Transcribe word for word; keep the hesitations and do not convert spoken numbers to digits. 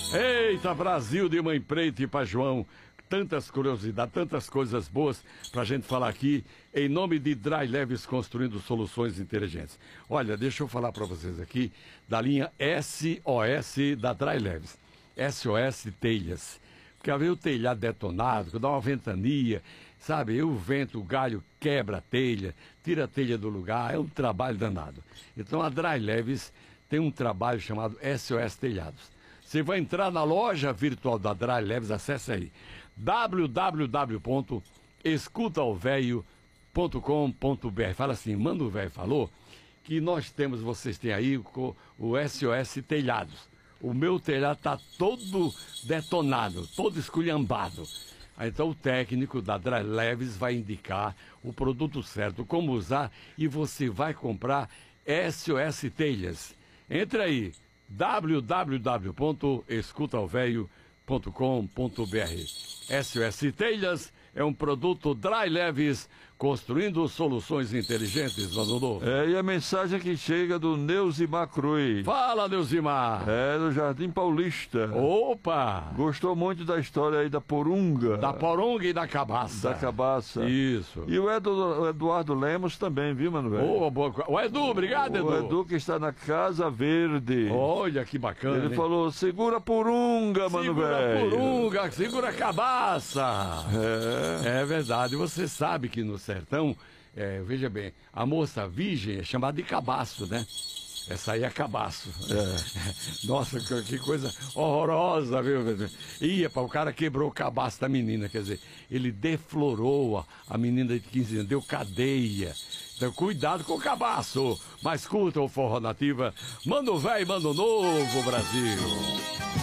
Eita, Brasil de Mãe Preta e Pai João. Tantas curiosidades, tantas coisas boas pra gente falar aqui, em nome de Dry Leves, construindo soluções inteligentes. Olha, deixa eu falar pra vocês aqui da linha S O S da Dry Leves. S O S Telhas. Porque às vezes o telhado detonado, dá uma ventania, sabe? O vento, o galho quebra a telha, tira a telha do lugar, é um trabalho danado. Então a Dry Leves tem um trabalho chamado S O S Telhados. Você vai entrar na loja virtual da Dry Leves, acesse aí w w w ponto escuta o velho ponto com ponto b r. Fala assim, manda o velho falou que nós temos, vocês têm aí o, o S O S Telhados. O meu telhado está todo detonado, todo esculhambado. Então o técnico da Dry Leves vai indicar o produto certo, como usar, e você vai comprar S O S Telhas. Entre aí, w w w ponto escuta o velho ponto com ponto b r. S O S Telhas é um produto Dry Leves, construindo soluções inteligentes, Vanodô. É, e a mensagem que chega do Neuzimar Cruz. Fala, Neuzimar. É, do Jardim Paulista. Opa! Gostou muito da história aí da porunga. Da porunga e da cabaça. Da cabaça. Isso. E o, Edu, o Eduardo Lemos também, viu, mano, velho? Oh, boa... O Edu, obrigado, Edu. O Edu que está na Casa Verde. Olha que bacana. Ele hein? falou, segura a porunga, mano, velho. Segura a porunga, segura a cabaça. É. É verdade, você sabe que no sertão, é, veja bem, a moça virgem é chamada de cabaço, né? Essa aí é cabaço. É. Nossa, que, que coisa horrorosa, viu? Ia, para o cara quebrou o cabaço da menina, quer dizer, ele deflorou a, a menina de quinze anos, deu cadeia. Então, cuidado com o cabaço. Mas curta o Forró Nativa. Manda o velho, manda o novo, Brasil.